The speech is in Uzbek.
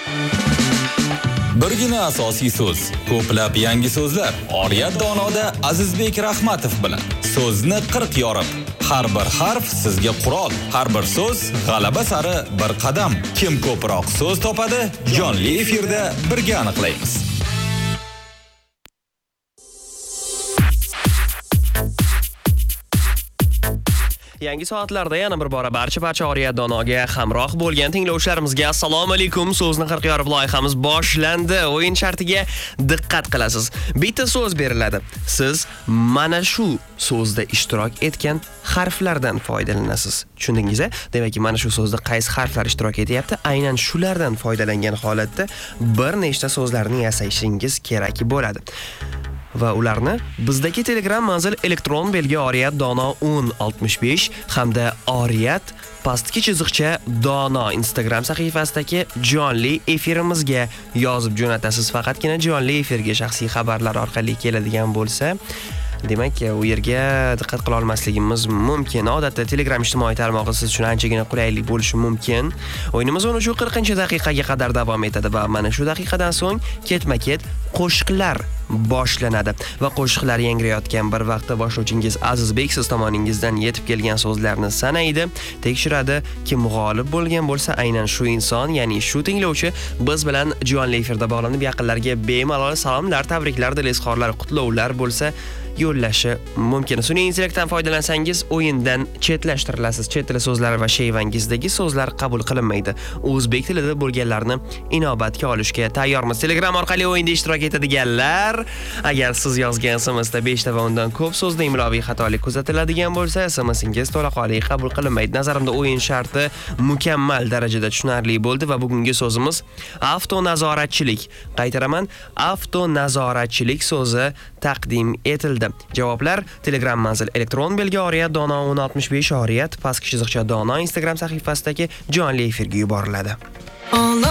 Birgina asosiy so'z, ko'plab yangi so'zlar. Oriyat Donoda Azizbek Rahmatov bilan so'zni 40 yorib. Har bir harf sizga qurol, har bir so'z g'alaba sari bir qadam. Kim ko'proq so'z topadi, jonli efirda birga aniqlaymiz. Yangi soatlarda yana bir bora barcha Oriyat Donoga hamroh bo'lgan tinglovchilarimizga assalomu alaykum. So'zni 40 yorib loyihamiz boshlandi. O'yin shartiga diqqat qilasiz. Bitta so'z beriladi. Siz mana shu so'zda ishtirok etgan harflardan foydalanasiz. Tushundingizmi? Demak, mana shu so'zda qaysi harflar ishtirok etyapti? Aynan shulardan foydalangan holatda bir nechta so'zlarni yasashingiz kerak bo'ladi. Va ularni bizdagi Telegram manzil elektron belgi Oriyat Dono 1065 hamda Oriyat pastki chiziqcha Dono Instagram sahifasidagi jonli efirimizga yozib jo'natasiz. Faqatgina jonli efirga shaxsiy xabarlar orqali keladigan bo'lsa, demak, u yerga diqqat qila olmasligimiz mumkin. Odatda Telegram ijtimoiy tarmog'i siz uchun anchagina qulaylik bo'lishi mumkin. O'yinimiz 13-40-daqiqaga qadar davom etadi va mana shu daqiqadan so'ng ketma-ket qo'shiqlar boshlanadi va qo'shiqlar yangrayotgan bir vaqtda boshlovchingiz Azizbek siz tomoningizdan yetib kelgan so'zlarni sanaydi, tekshiradi. Kim g'olib bo'lgan bo'lsa, aynan shu inson, ya'ni shu tinglovchi biz bilan jonli efirda bog'lanib, yaqinlarga bemalol salomlar, tabriklar, dilizxorlar, qutlovlar bo'lsa yo'llashi mumkin. Sun'iy intellektdan foydalansangiz o'yindan chetlashtirilasiz. Chet tili so'zlari va shevangizdagi so'zlar qabul qilinmaydi. O'zbek tilida bo'lganlarni inobatga olishga tayyormiz. Telegram orqali o'yinda ishtirok etadiganlar, agar siz yozgan SMSda 5 ta va undan ko'p so'zda imloviy xatolik kuzatiladigan bo'lsa, SMSingiz to'laqonli qabul qilinmaydi. Nazarimda o'yin sharti mukammal darajada tushunarli bo'ldi va bugungi so'zimiz avtonazoratchilik. Qaytaraman, avtonazoratchilik so'zi taqdim etildi. Javoblar Telegram manzil elektron belgi Oriyat Dono 1065 Oriyat pastki chiziqcha Dono Instagram sahifasidagi jonli efirga yuboriladi.